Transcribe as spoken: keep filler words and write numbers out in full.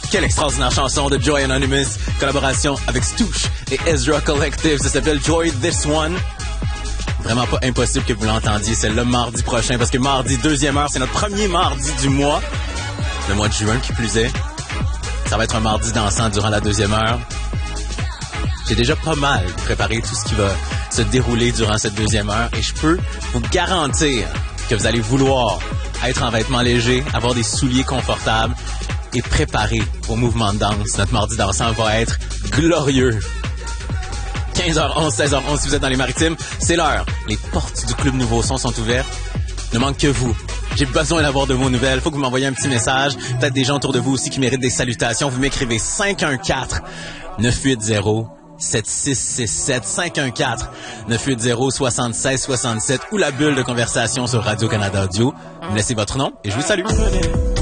Quelle extraordinaire chanson de Joy Anonymous, collaboration avec Stoosh et Ezra Collective. Ça s'appelle Joy This One. Vraiment pas impossible que vous l'entendiez celle-là mardi prochain, parce que mardi, deuxième heure, c'est notre premier mardi du mois, le mois de juin qui plus est. Ça va être un mardi dansant durant la deuxième heure. J'ai déjà pas mal préparé tout ce qui va se dérouler durant cette deuxième heure et je peux vous garantir que vous allez vouloir être en vêtements légers, avoir des souliers confortables et préparer au mouvement de danse. Notre mardi dansant va être glorieux. quinze heures onze, seize heures onze, si vous êtes dans les Maritimes, c'est l'heure. Les portes du Club Nouveau Son sont ouvertes. Ne manque que vous. J'ai besoin d'avoir de vos nouvelles. Faut que vous m'envoyiez un petit message. Peut-être des gens autour de vous aussi qui méritent des salutations. Vous m'écrivez cinq un quatre neuf huit zéro sept six six sept, cinq un quatre neuf huit zéro sept six six sept ou la bulle de conversation sur Radio-Canada Audio. Vous me laissez votre nom et je vous salue.